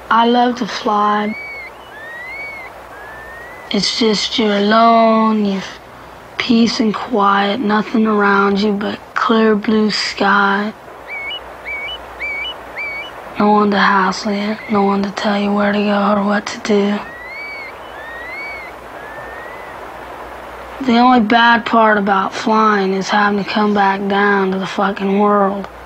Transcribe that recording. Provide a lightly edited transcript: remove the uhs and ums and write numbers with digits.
I love to fly. It's just you're alone, you've peace and quiet, nothing around you but clear blue sky. No one to hassle you, no one to tell you where to go or what to do. The only bad part about flying is having to come back down to the fucking world.